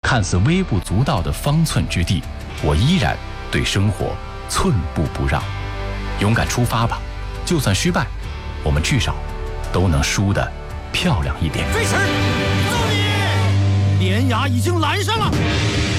看似微不足道的方寸之地，我依然对生活寸步不让。勇敢出发吧，就算失败，我们至少都能输得漂亮一点。 飞驰，揍你！连牙已经拦上了。